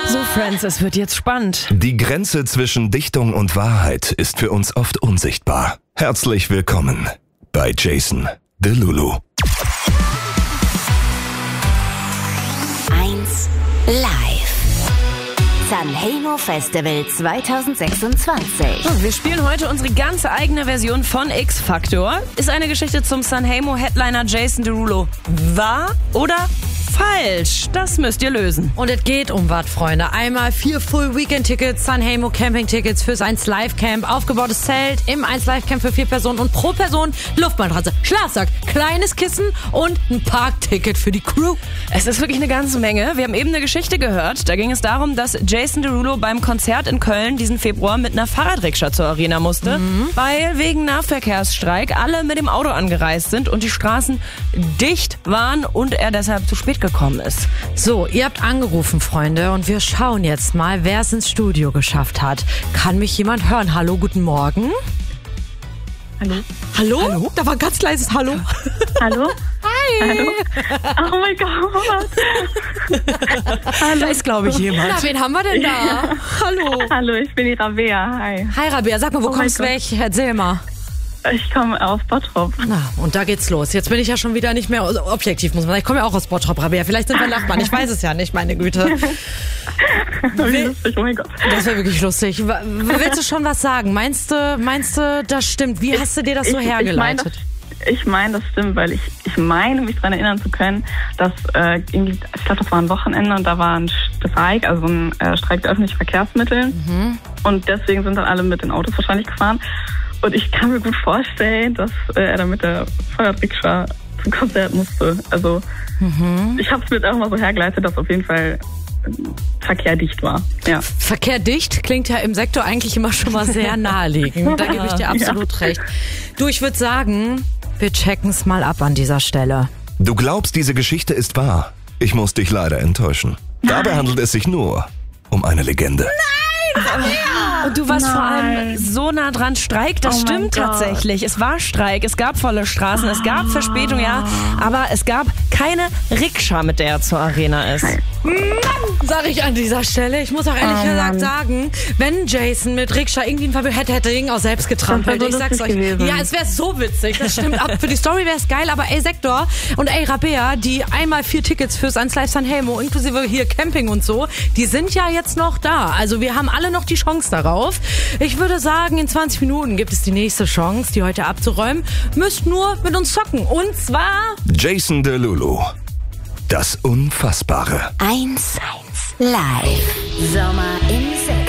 So, Friends, es wird jetzt spannend. Die Grenze zwischen Dichtung und Wahrheit ist für uns oft unsichtbar. Herzlich willkommen bei Jason Derulo. 1 Live. Sanremo Festival 2026. Wir spielen heute unsere ganz eigene Version von X-Factor. Ist eine Geschichte zum Sanremo-Headliner Jason Derulo wahr oder falsch? Das müsst ihr lösen. Und es geht um was, Freunde. Einmal 4 Full-Weekend-Tickets, Sanremo Camping-Tickets fürs 1 Live-Camp, aufgebautes Zelt im 1 Live-Camp für 4 Personen und pro Person Luftmatratze, Schlafsack, kleines Kissen und ein Parkticket für die Crew. Es ist wirklich eine ganze Menge. Wir haben eben eine Geschichte gehört. Da ging es darum, dass Jason Derulo beim Konzert in Köln diesen Februar mit einer Fahrradrikscha zur Arena musste, weil wegen Nahverkehrsstreik alle mit dem Auto angereist sind und die Straßen dicht waren und er deshalb zu spät gekommen ist. So, ihr habt angerufen, Freunde, und wir schauen jetzt mal, wer es ins Studio geschafft hat. Kann mich jemand hören? Hallo, guten Morgen. Hallo? Hallo? Hallo? Da war ein ganz leises Hallo. Hallo? Hi. Hallo? Oh mein Gott. Da ist, glaube ich, jemand. Na, wen haben wir denn da? Ja. Hallo. Hallo, ich bin die Rabea. Hi. Hi, Rabea, sag mal, wo Oh mein kommst du Gott. weg? Erzähl mal. Ich komme aus Bottrop. Na, und da geht's los. Jetzt bin ich ja schon wieder nicht mehr objektiv, muss man sagen. Ich komme ja auch aus Bottrop, Rabea. Vielleicht sind wir Nachbarn. Ich weiß es ja nicht, meine Güte. Wie lustig, oh mein Gott. Das wäre wirklich lustig. Willst du schon was sagen? Meinst du, das stimmt? Wie hast du dir das so hergeleitet? Ich meine, das stimmt, weil ich meine, mich daran erinnern zu können, dass irgendwie, ich glaube, das war ein Wochenende und da war ein Streik, also ein Streik der öffentlichen Verkehrsmitteln. Und deswegen sind dann alle mit den Autos wahrscheinlich gefahren. Und ich kann mir gut vorstellen, dass er dann mit der Fahrradrikscha zum Konzert musste. Also ich habe es mir jetzt auch mal so hergeleitet, dass auf jeden Fall Verkehr dicht war. Ja. Verkehr dicht klingt ja im Sektor eigentlich immer schon mal sehr naheliegend. Da gebe ich dir absolut recht. Du, ich würde sagen, wir checken's mal ab an dieser Stelle. Du glaubst, diese Geschichte ist wahr? Ich muss dich leider enttäuschen. Dabei handelt es sich nur um eine Legende. Und du warst vor allem so nah dran. Streik, das Oh mein stimmt Gott. tatsächlich. Es war Streik, es gab volle Straßen, es gab Verspätung, ja, aber es gab keine Rikscha, mit der er zur Arena ist. Sag ich an dieser Stelle. Ich muss auch ehrlich gesagt sagen, wenn Jason mit Rikscha irgendwie ein Verbindung hätte, hätte er ihn auch selbst getrampelt. Das Ich wär so sag's euch. lustig gewesen. Ja, es wäre so witzig. Das stimmt. Für die Story wäre es geil, aber ey, Sektor und ey, Rabea, die einmal 4 Tickets fürs 1 Live Sanremo, inklusive hier Camping und so, die sind ja jetzt noch da. Also wir haben alle noch die Chance darauf. Ich würde sagen, in 20 Minuten gibt es die nächste Chance, die heute abzuräumen. Müsst nur mit uns zocken. Und zwar Jason Derulo. Das Unfassbare. 1 Live. Sommer im Sender.